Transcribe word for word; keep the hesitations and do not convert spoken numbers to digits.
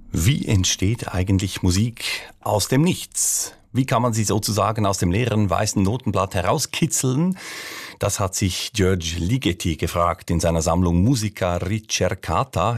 Wie entsteht eigentlich Musik aus dem Nichts? Wie kann man sie sozusagen aus dem leeren weißen Notenblatt herauskitzeln? Das hat sich György Ligeti gefragt in seiner Sammlung Musica Ricercata.